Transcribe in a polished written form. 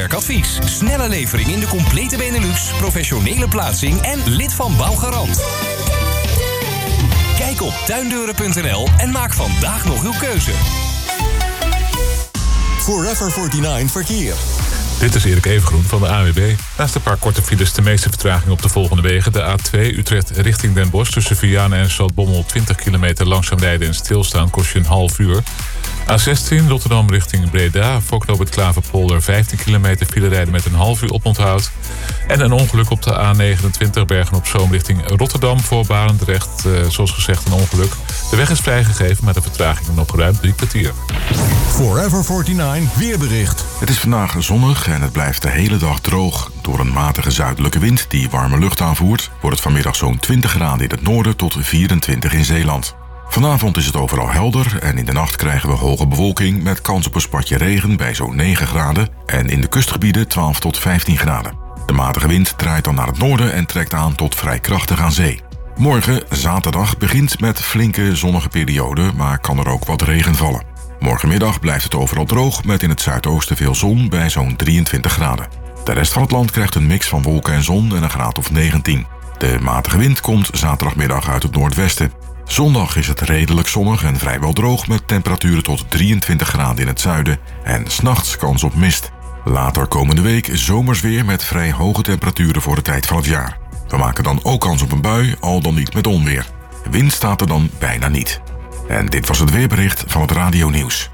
bouwwerkadvies. Snelle levering in de complete Benelux, professionele plaatsing en lid van Bouwgarant. Kijk op tuindeuren.nl en maak vandaag nog uw keuze. Forever 49 verkeer. Dit is Erik Evengroen van de ANWB. Naast een paar korte files de meeste vertraging op de volgende wegen. De A2 Utrecht richting Den Bosch tussen Vianen en Zaltbommel 20 kilometer langzaam rijden en stilstaan kost je een half uur. A16 Rotterdam richting Breda. Voor knooppunt Klaverpolder 15 kilometer file rijden met een half uur oponthoud. En een ongeluk op de A29 Bergen-op-Zoom richting Rotterdam voor Barendrecht. Zoals gezegd een ongeluk. De weg is vrijgegeven met een vertraging van nog ruim 3 kwartier. Forever 49 weerbericht. Het is vandaag zonnig en het blijft de hele dag droog. Door een matige zuidelijke wind die warme lucht aanvoert, wordt het vanmiddag zo'n 20 graden in het noorden tot 24 in Zeeland. Vanavond is het overal helder en in de nacht krijgen we hoge bewolking met kans op een spatje regen bij zo'n 9 graden en in de kustgebieden 12 tot 15 graden. De matige wind draait dan naar het noorden en trekt aan tot vrij krachtig aan zee. Morgen, zaterdag, begint met flinke zonnige perioden, maar kan er ook wat regen vallen. Morgenmiddag blijft het overal droog met in het zuidoosten veel zon bij zo'n 23 graden. De rest van het land krijgt een mix van wolken en zon en een graad of 19. De matige wind komt zaterdagmiddag uit het noordwesten. Zondag is het redelijk zonnig en vrijwel droog met temperaturen tot 23 graden in het zuiden en 's nachts kans op mist. Later komende week zomers weer met vrij hoge temperaturen voor de tijd van het jaar. We maken dan ook kans op een bui, al dan niet met onweer. Wind staat er dan bijna niet. En dit was het weerbericht van het Radio Nieuws.